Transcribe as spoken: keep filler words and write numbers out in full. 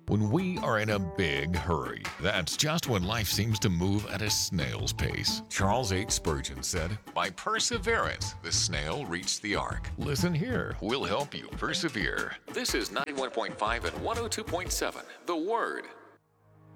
When we are in a big hurry, that's just when life seems to move at a snail's pace. Charles H. Spurgeon said, "By perseverance, the snail reached the ark." Listen here, we'll help you persevere. This is ninety-one point five and one oh two point seven, The Word.